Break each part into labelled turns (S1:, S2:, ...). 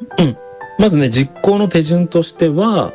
S1: うん、まずね、実行の手順としては、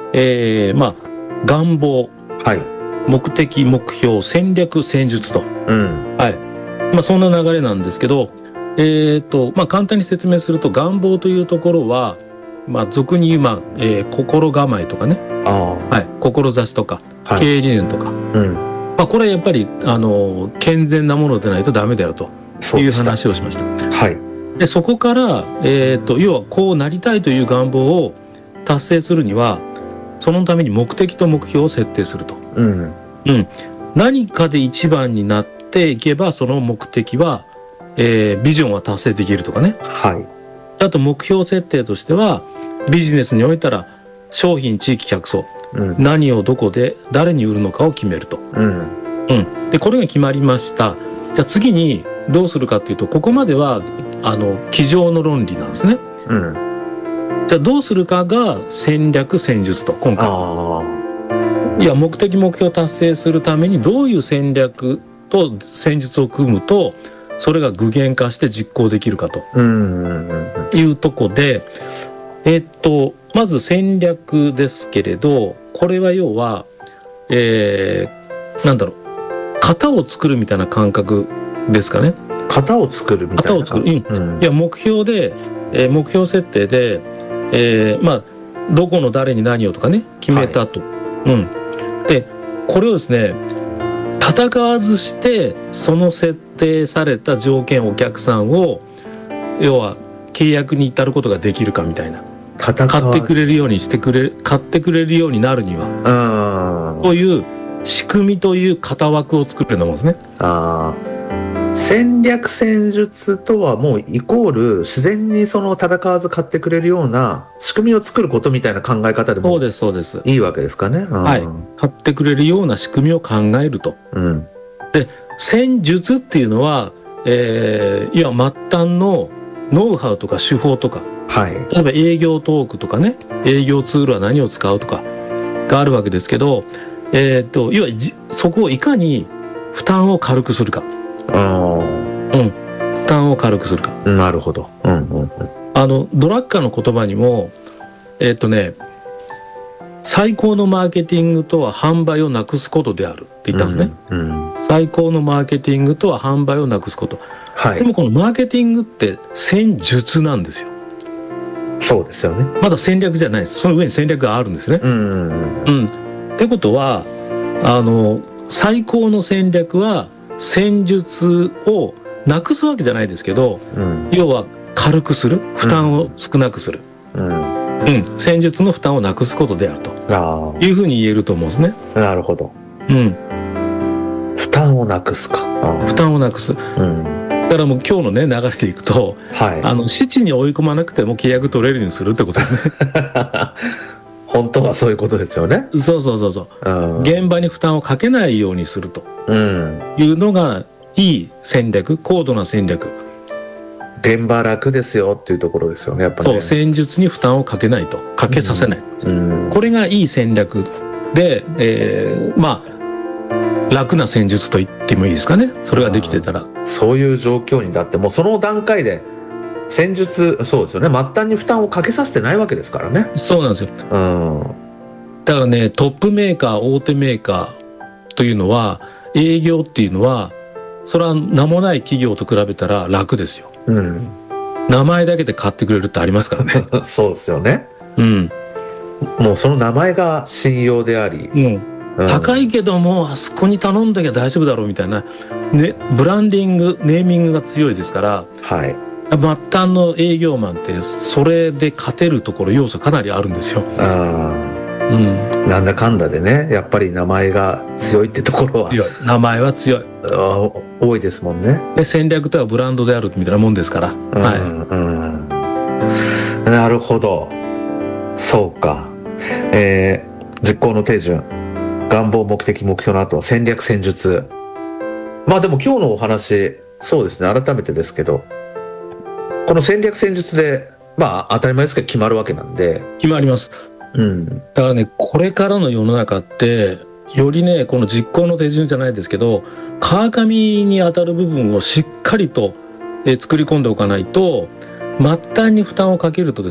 S1: 願望、
S2: はい。
S1: 目的、目標、戦略、戦術と。
S2: うん。
S1: はい。そんな流れなんですけど、簡単に説明すると、願望というところは、俗に言う、心構えとかね、
S2: あ
S1: はい、志とか、
S2: あ。はい。
S1: 経営理念とか、
S2: うん。
S1: これはやっぱり、健全なものでないとダメだよという
S2: そうでした。
S1: 話をしました。
S2: はい。
S1: で、そこから、要はこうなりたいという願望を達成するには、そのために目的と目標を設定すると。
S2: うん。
S1: うん。何かで一番になっていけば、その目的は、ビジョンは達成できるとかね。
S2: はい。
S1: あと目標設定としては、ビジネスにおいたら、商品、地域、客層、
S2: うん。
S1: 何をどこで誰に売るのかを決めると。
S2: うん。
S1: うん。で、これが決まりました。じゃあ次にどうするかっていうと、ここまでは、机上の論理なんですね。
S2: うん。
S1: じゃあどうするかが戦略戦術と、今回。
S2: あ
S1: いや、目的目標を達成するためにどういう戦略と戦術を組むと、それが具現化して実行できるかと
S2: あ。うん。
S1: いうとこで、まず戦略ですけれど、これは要は、なんだろう、型を作るみたいな感覚ですかね。
S2: 型を作るみたいな。
S1: 型を作る。
S2: うん。
S1: いや、目標で、目標設定で、どこの誰に何をとかね、決めたと。うん。で、これをですね、戦わずして、その設定された条件、お客さんを、要は、契約に至ることができるかみたいな。買ってくれるように買ってくれるようになるには、という仕組みという型枠を作るようなもんですね。
S2: 戦略戦術とはもうイコール自然にその戦わず買ってくれるような仕組みを作ることみたいな考え方でも
S1: そうです。
S2: いいわけですかね。
S1: はい。買ってくれるような仕組みを考えると。
S2: うん。
S1: で、戦術っていうのは、要は末端のノウハウとか手法とか、
S2: はい。
S1: 例えば営業トークとかね、営業ツールは何を使うとかがあるわけですけど、要はそこをいかに負担を軽くするか。負担を軽くするか。
S2: なるほど。
S1: ドラッカーの言葉にも、最高のマーケティングとは販売をなくすことであるって言ったんですね。最高のマーケティングとは販売をなくすこと。はい、でもこのマーケティングって戦術なんですよ。
S2: そうですよね。
S1: まだ戦略じゃないです。その上に戦略があるんですね。ってことは、最高の戦略は戦術をなくすわけじゃないですけど、要は軽くする、負担を少なくする。戦術の負担をなくすことであるというふうに言えると思うんですね。
S2: なるほど。負担をなくすか。
S1: 負担をなくす。だからもう今日のね流れでいくと、死地に追い込まなくても契約取れるようにするってことですね。
S2: 本当はそういうことですよね。
S1: そう。現場に負担をかけないようにするというのがいい戦略、高度な戦略。
S2: 現場楽ですよっていうところですよね、やっぱり、ね。
S1: そう、戦術に負担をかけないと、かけさせない。これがいい戦略で、楽な戦術と言ってもいいですかね。それができてたら。
S2: そういう状況にだってもうその段階で戦術、そうですよね。末端に負担をかけさせてないわけですからね。
S1: そうなんですよ。だからね、トップメーカー、大手メーカーというのは、営業っていうのは、それは名もない企業と比べたら楽ですよ。名前だけで買ってくれるってありますからね。
S2: そうですよね。もうその名前が信用であり、
S1: 高いけどもあそこに頼んだけど大丈夫だろうみたいな、ね、ブランディング、ネーミングが強いですから、末端の営業マンってそれで勝てるところ要素かなりあるんですよ。
S2: なんだかんだでね、やっぱり名前が強いってところは
S1: 強い。名前は強い。
S2: 多いですもんね。
S1: で、戦略とはブランドであるみたいなもんですから。
S2: なるほど。そうか。実行の手順、願望、目的、目標の後は戦略、戦術。でも今日のお話、そうですね、改めてですけど、この戦略戦術で当たり前ですけど決まるわけなんで。
S1: 決まります。だからね、これからの世の中ってよりね、この実行の手順じゃないですけど、川上に当たる部分をしっかりと作り込んでおかないと、末端に負担をかけるとです